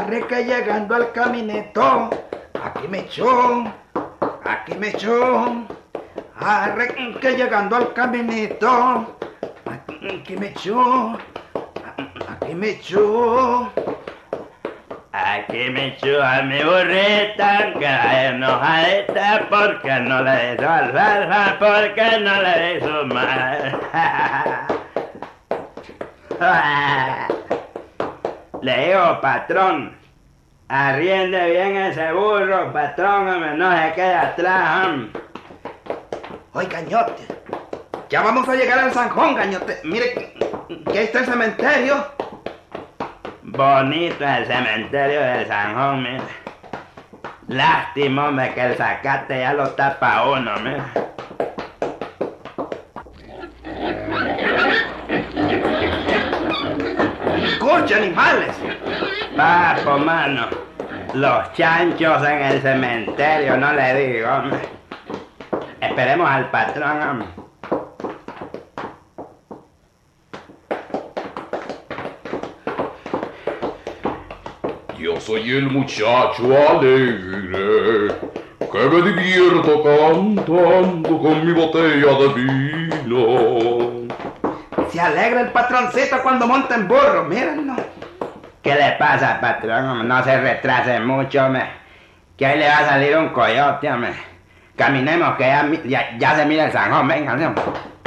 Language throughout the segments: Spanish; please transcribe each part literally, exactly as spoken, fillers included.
Arre que llegando al caminito, aquí me echó, aquí me echó. Arre que llegando al caminito, aquí me echó, aquí me echó. Aquí me echó a mi burrita, que la enojadita, porque no le hizo alfalfa, porque no le hizo mal. Le digo, patrón, arriende bien ese burro, patrón, hombre, no se quede atrás, hombre. Oye, Gañote, ya vamos a llegar al Sanjón, Gañote. Mire, que ahí está el cementerio. Bonito el cementerio del Sanjón, mira. Lástima, hombre, que el zacate ya lo tapa uno, mira. ¡Escucha, animales! Papo, mano, los chanchos en el cementerio, no le digo, hombre. Esperemos al patrón, hombre. Yo soy el muchacho alegre, que me divierto cantando con mi botella de vino. Se alegra el patroncito cuando monta en burro, mírenlo. ¿Qué le pasa, patrón? No se retrase mucho, hombre. Que ahí le va a salir un coyote, hombre. Caminemos, que ya, ya, ya se mira el Sanjón, venga, hombre.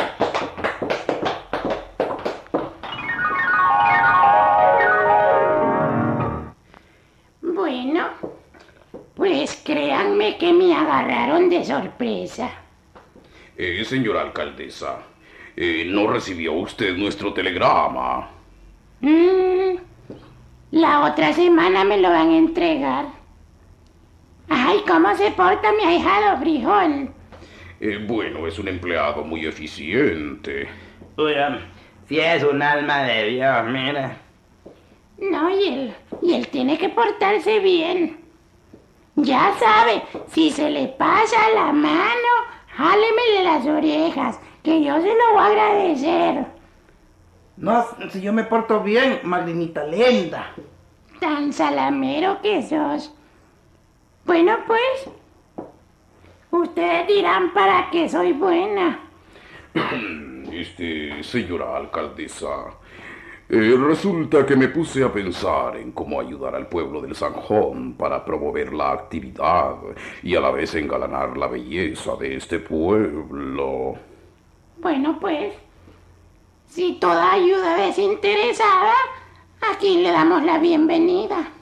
Bueno, pues créanme que me agarraron de sorpresa. Eh, señora alcaldesa, eh, ¿no recibió usted nuestro telegrama? Mm, la otra semana me lo van a entregar. Ay, ¿cómo se porta mi ahijado Frijol? Eh, bueno, es un empleado muy eficiente. Uy, hombre, si es un alma de Dios, mira. No, y él, y él tiene que portarse bien. Ya sabe, si se le pasa la mano, jálemele las orejas, que yo se lo voy a agradecer. No, si yo me porto bien, Magdinita linda. Tan salamero que sos. Bueno, pues, ustedes dirán para qué soy buena. Este, señora alcaldesa, eh, resulta que me puse a pensar en cómo ayudar al pueblo del Sanjón para promover la actividad y a la vez engalanar la belleza de este pueblo. Bueno, pues, si toda ayuda desinteresada, aquí le damos la bienvenida.